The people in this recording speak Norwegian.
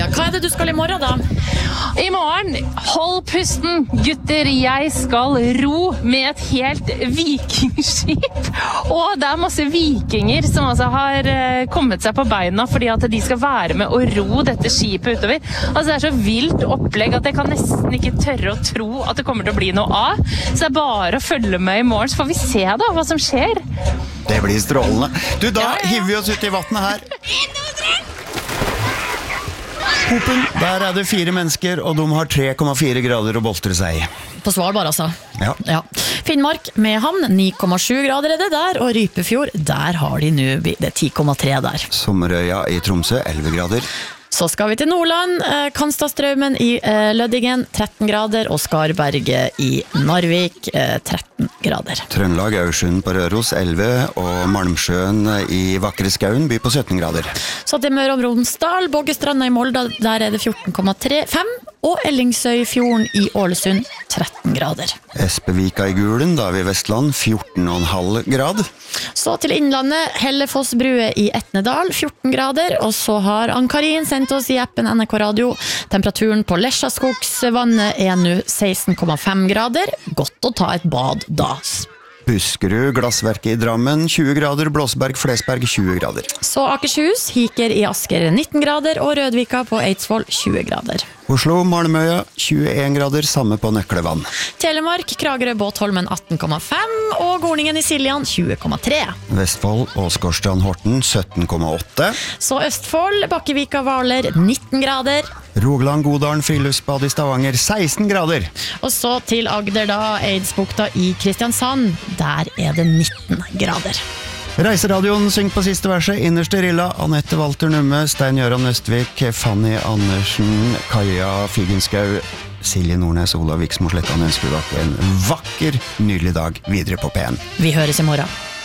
ja. Hva det du skal I morgen da? I morgen, hold pusten, gutter, jeg skal ro med et helt vikingskip. Og det masse vikinger som altså har kommet seg på beina fordi at de skal være med og ro dette skipet utover. Altså det så vilt opplegg at jeg kan nesten ikke tørre å tro at det kommer til å bli noe av. Så det bare å følge med I morgen, så får vi se da hva som skjer. Det blir strålende. Du, da hiver vi oss ut I vattnet her. Hopen, der det 4 mennesker, og de har 3,4 grader å boltre seg I. På Svalbard altså. Ja. Finnmark med havn, 9,7 grader det der, og Rypefjord, der har de nå det 10,3 der. Sommerøya I Tromsø, 11 grader. Så skal vi til Nordland, Kanstadstraumen I Lødingen, 13 grader, og Skarberget I Narvik, 13 grader. Trøndelag, Aursund på Røros, 11, og Malmsjøen I Vakre Skauen by på 17 grader. Så til Møre og Romsdal, Boggestranda I Molda, der det 14,5, og Ellingsøyfjorden I Ålesund, 13 grader. Espevika I Gulen, da vi Vestland, 14,5 grad. Så til Innlandet, Hellefossbrue I Etnedal, 14 grader, og så har Ann-Karin sendt oss I appen NRK Radio. Temperaturen på Lesjaskogsvannet nå 16,5 grader. Godt å ta et bad da. Buskerud, Glassverket I Drammen, 20 grader, Blåsberg, Flesberg, 20 grader. Så Akershus, Hiker I Asker, 19 grader, og Rødvika på Eidsvoll, 20 grader. Oslo, Malmøya, 21 grader, samme på Nøklevann. Telemark, Kragerø, Båtholmen, 18,5, og Gorningen I Siljan, 20,3. Vestfold, Åsgårdstrand, Horten, 17,8. Så Østfold, Bakkevika, Hvaler, 19 grader. Rogaland, Godalen, Friluftsbad I Stavanger, 16 grader. Og så til Agder da, Eidsbukta I Kristiansand, der det 19 grader. Reiseradioen synger på siste verset, innerste Rilla, Anette Walter Numme, Stein-Jøran Østvik, Fanny Andersen, Kaja Figenskau, Silje Nordnes, Olav Viksmo Slettan ønsker dere en vakker, nydelig dag videre på P1. Vi høres I morgen.